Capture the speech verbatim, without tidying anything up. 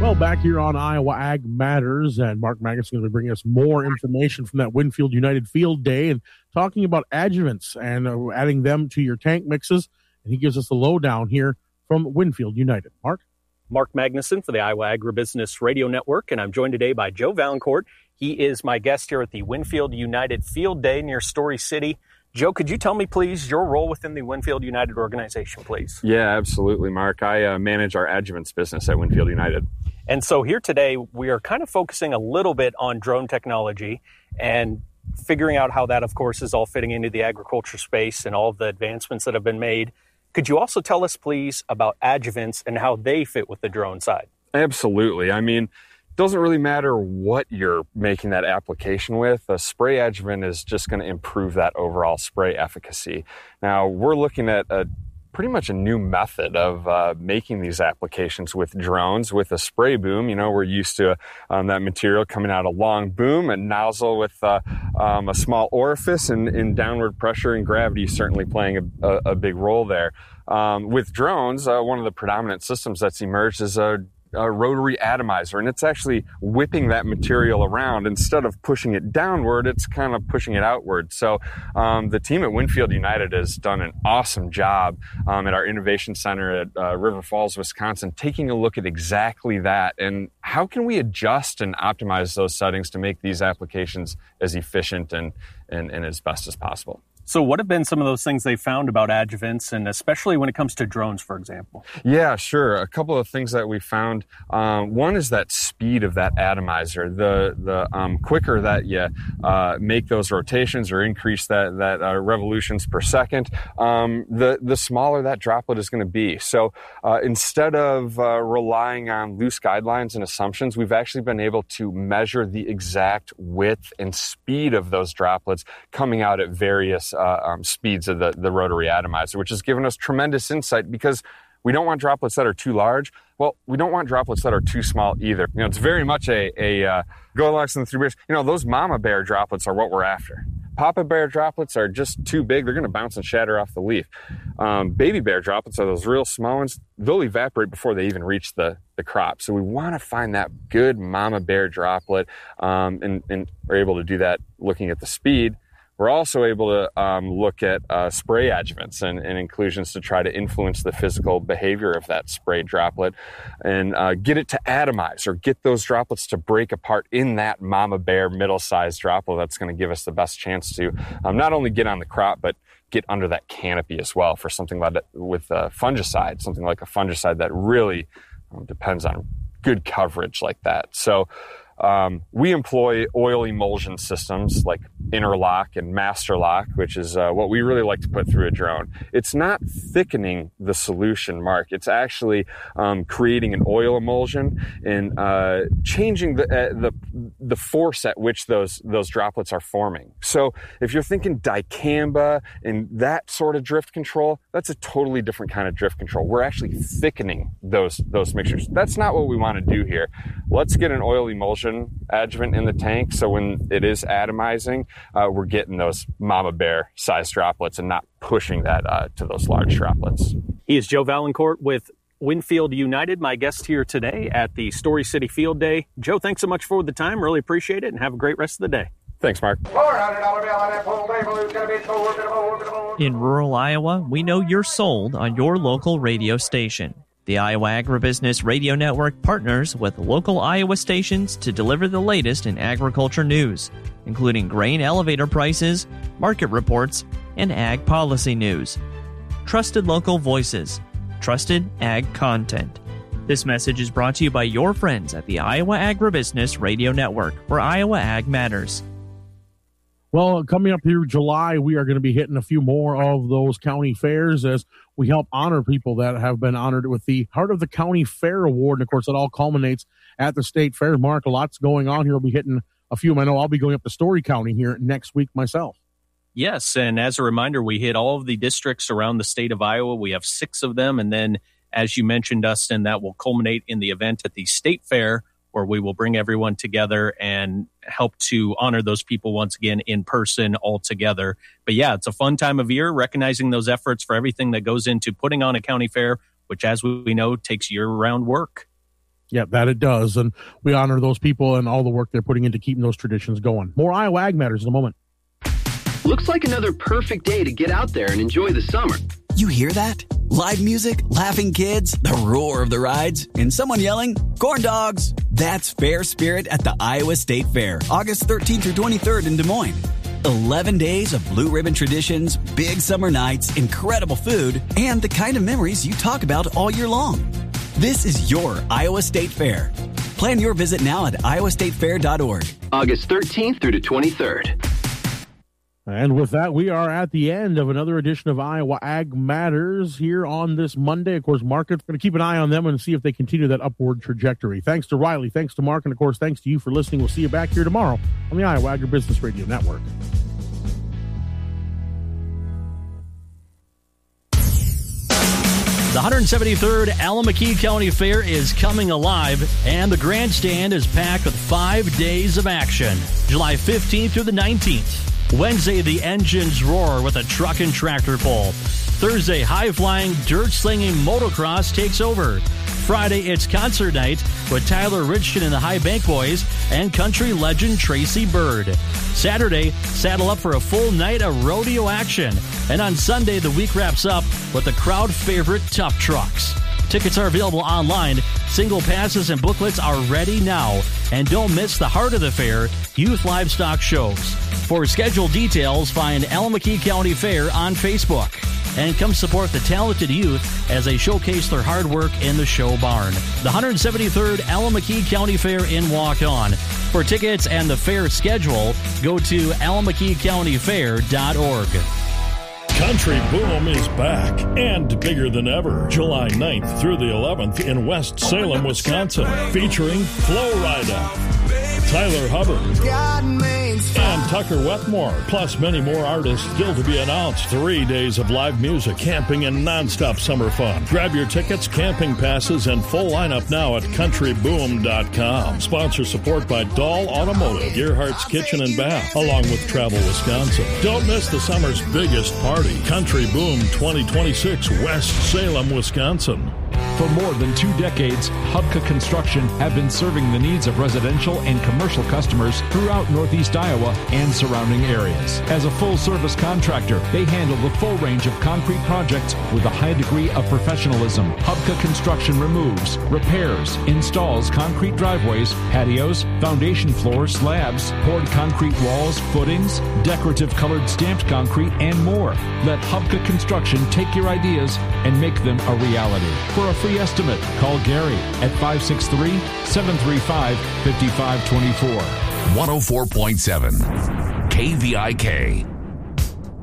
Well, back here on Iowa Ag Matters, and Mark Magnus is going to be bringing us more information from that Winfield United Field Day and talking about adjuvants and uh, adding them to your tank mixes. And he gives us the lowdown here from Winfield United. Mark? Mark Magnuson for the Iowa Agribusiness Radio Network, and I'm joined today by Joe Valancourt. He is my guest here at the Winfield United Field Day near Story City. Joe, could you tell me, please, your role within the Winfield United organization, please? Yeah, absolutely, Mark. I uh, manage our adjuvants business at Winfield United. And so here today, we are kind of focusing a little bit on drone technology and figuring out how that, of course, is all fitting into the agriculture space and all of the advancements that have been made. Could you also tell us, please, about adjuvants and how they fit with the drone side? Absolutely. I mean, it doesn't really matter what you're making that application with. A spray adjuvant is just going to improve that overall spray efficacy. Now, we're looking at a pretty much a new method of uh, making these applications with drones with a spray boom. You know, we're used to um, that material coming out a long boom, a nozzle with uh, um, a small orifice, and, and downward pressure and gravity certainly playing a, a, a big role there. Um, with drones, uh, one of the predominant systems that's emerged is a a rotary atomizer, and it's actually whipping that material around. Instead of pushing it downward, it's kind of pushing it outward. So um, the team at Winfield United has done an awesome job um, at our innovation center at uh, River Falls, Wisconsin, taking a look at exactly that and how can we adjust and optimize those settings to make these applications as efficient and, and, and as best as possible. So what have been some of those things they found about adjuvants, and especially when it comes to drones, for example? Yeah, sure. A couple of things that we found. Um, one is that speed of that atomizer. The the um, quicker that you uh, make those rotations or increase that that uh, revolutions per second, um, the the smaller that droplet is going to be. So uh, instead of uh, relying on loose guidelines and assumptions, we've actually been able to measure the exact width and speed of those droplets coming out at various Uh, um, speeds of the, the rotary atomizer, which has given us tremendous insight because we don't want droplets that are too large. Well, we don't want droplets that are too small either. You know, it's very much a, a uh, Goldilocks and the Three Bears. You know, those mama bear droplets are what we're after. Papa bear droplets are just too big. They're going to bounce and shatter off the leaf. Um, baby bear droplets are those real small ones. They'll evaporate before they even reach the, the crop. So we want to find that good mama bear droplet, um, and, and we're able to do that looking at the speed. We're also able to um, look at uh, spray adjuvants and, and inclusions to try to influence the physical behavior of that spray droplet and uh, get it to atomize or get those droplets to break apart in that mama bear middle-sized droplet. That's going to give us the best chance to um, not only get on the crop, but get under that canopy as well for something like that with a fungicide, something like a fungicide that really um, depends on good coverage like that. So Um, we employ oil emulsion systems like Interlock and Masterlock, which is uh, what we really like to put through a drone. It's not thickening the solution, Mark. It's actually um, creating an oil emulsion and uh, changing the, uh, the the force at which those those droplets are forming. So if you're thinking dicamba and that sort of drift control, that's a totally different kind of drift control. We're actually thickening those those mixtures. That's not what we want to do here. Let's get an oil emulsion adjuvant in the tank so when it is atomizing, uh, we're getting those mama bear size droplets and not pushing that uh, to those large droplets. He is Joe Valancourt with Winfield United, my guest here today at the Story City Field Day. Joe, thanks so much for the time. Really appreciate it, and have a great rest of the day. Thanks, Mark. In rural Iowa, we know you're sold on your local radio station. The Iowa Agribusiness Radio Network partners with local Iowa stations to deliver the latest in agriculture news, including grain elevator prices, market reports, and ag policy news. Trusted local voices. Trusted ag content. This message is brought to you by your friends at the Iowa Agribusiness Radio Network, where Iowa Ag matters. Well, coming up here July, we are going to be hitting a few more of those county fairs as we help honor people that have been honored with the Heart of the County Fair Award. And, of course, it all culminates at the State Fair. Mark, a lot's going on here. We'll be hitting a few. I know I'll be going up to Story County here next week myself. Yes, and as a reminder, we hit all of the districts around the state of Iowa. We have six of them, and then, as you mentioned, Dustin, that will culminate in the event at the State Fair, where we will bring everyone together and help to honor those people once again in person all together. But yeah, it's a fun time of year, recognizing those efforts for everything that goes into putting on a county fair, which, as we know, takes year-round work. Yeah, that it does. And we honor those people and all the work they're putting into keeping those traditions going. More Iowa Ag Matters in a moment. Looks like another perfect day to get out there and enjoy the summer. You hear that? Live music, laughing kids, the roar of the rides, and someone yelling, corn dogs. That's Fair Spirit at the Iowa State Fair, August thirteenth through twenty-third in Des Moines. eleven days of blue ribbon traditions, big summer nights, incredible food, and the kind of memories you talk about all year long. This is your Iowa State Fair. Plan your visit now at iowa state fair dot org. August thirteenth through the twenty-third. And with that, we are at the end of another edition of Iowa Ag Matters here on this Monday. Of course, market's going to keep an eye on them and see if they continue that upward trajectory. Thanks to Riley, thanks to Mark, and of course, thanks to you for listening. We'll see you back here tomorrow on the Iowa Agribusiness Radio Network. The one hundred seventy-third Allamakee County Fair is coming alive, and the grandstand is packed with five days of action. July fifteenth through the nineteenth. Wednesday, the engines roar with a truck and tractor pull. Thursday, high-flying, dirt-slinging motocross takes over. Friday, it's concert night with Tyler Richton and the High Bank Boys and country legend Tracy Bird. Saturday, saddle up for a full night of rodeo action. And on Sunday, the week wraps up with the crowd favorite Tough Trucks. Tickets are available online. Single passes and booklets are ready now. And don't miss the heart of the fair, youth livestock shows. For schedule details, find Allamakee County Fair on Facebook. And come support the talented youth as they showcase their hard work in the show barn. The one hundred seventy-third Allamakee County Fair in Walk-On. For tickets and the fair schedule, go to allamakee county fair dot org. Country Boom is back and bigger than ever. July ninth through the eleventh in West Salem, Wisconsin, featuring Flo Rida, Tyler Hubbard, and Tucker Wetmore, plus many more artists still to be announced. Three days of live music, camping, and nonstop summer fun. Grab your tickets, camping passes, and full lineup now at country boom dot com. Sponsor support by Dahl Automotive, Gearhart's Kitchen and Bath, along with Travel Wisconsin. Don't miss the summer's biggest party. Country Boom twenty twenty-six, West Salem, Wisconsin. For more than two decades, Hubka Construction have been serving the needs of residential and commercial customers throughout Northeast Iowa and surrounding areas. As a full-service contractor, they handle the full range of concrete projects with a high degree of professionalism. Hubka Construction removes, repairs, installs concrete driveways, patios, foundation floors, slabs, poured concrete walls, footings, decorative colored stamped concrete, and more. Let Hubka Construction take your ideas and make them a reality. For a free estimate, call Gary at five six three, seven three five, five five two four. one oh four point seven K V I K.